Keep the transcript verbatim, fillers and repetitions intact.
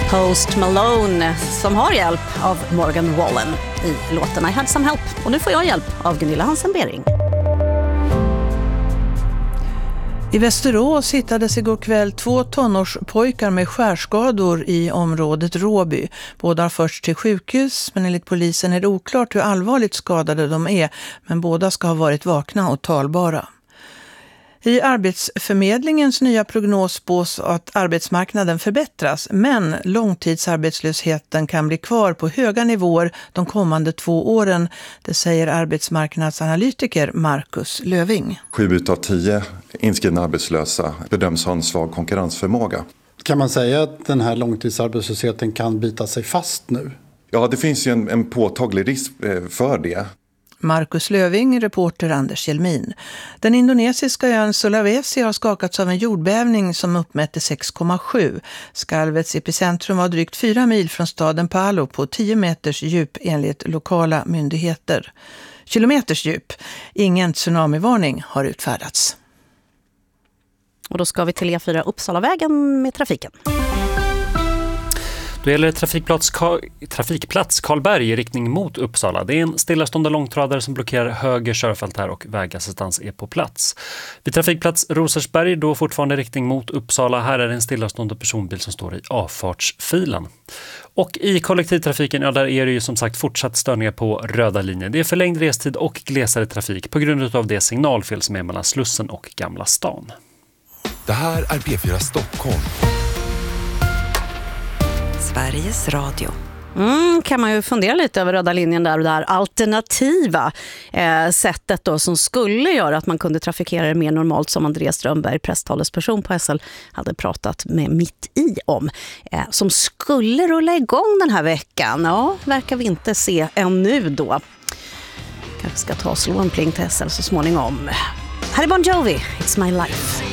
Post Malone som har hjälp av Morgan Wallen i låten I Had Some Help. Och nu får jag hjälp av Gunilla Hansen-Bering. I Västerås hittades igår kväll två tonårspojkar med skärskador i området Råby. Båda har förts till sjukhus, men enligt polisen är det oklart hur allvarligt skadade de är. Men båda ska ha varit vakna och talbara. I Arbetsförmedlingens nya prognos spås att arbetsmarknaden förbättras, men långtidsarbetslösheten kan bli kvar på höga nivåer de kommande två åren. Det säger arbetsmarknadsanalytiker Marcus Löving. Sju av tio inskrivna arbetslösa bedöms ha en svag konkurrensförmåga. Kan man säga att den här långtidsarbetslösheten kan bita sig fast nu? Ja, det finns ju en, en påtaglig risk för det. Marcus Löving, reporter Anders Hjelmin. Den indonesiska ön Sulawesi har skakats av en jordbävning som uppmätte sex komma sju. Skalvets epicentrum var drygt fyra mil från staden Palu på tio meters djup enligt lokala myndigheter. Kilometers djup. Ingen tsunamivarning har utfärdats. Och då ska vi till E fyra Uppsalavägen med trafiken. Då gäller det trafikplats, trafikplats Karlberg i riktning mot Uppsala. Det är en stillastående långtradare som blockerar höger körfält här och vägassistans är på plats. Vid trafikplats Rosersberg då fortfarande riktning mot Uppsala. Här är det en stillastående personbil som står i avfartsfilen. Och i kollektivtrafiken, ja, där är det ju som sagt fortsatt störningar på röda linjen. Det är förlängd restid och glesare trafik på grund av det signalfel som är mellan Slussen och Gamla stan. Det här är P fyra Stockholm. Sveriges Radio. Mm, kan man ju fundera lite över röda linjen där och där alternativa eh, sättet då som skulle göra att man kunde trafikera det mer normalt som Andreas Strömberg, presstalesperson på S L, hade pratat med Mitt i om. Eh, som skulle rulla igång den här veckan. Ja, verkar vi inte se ännu då. Kanske ska ta och slå en pling till S L så småningom. Här är Bon Jovi, It's My Life.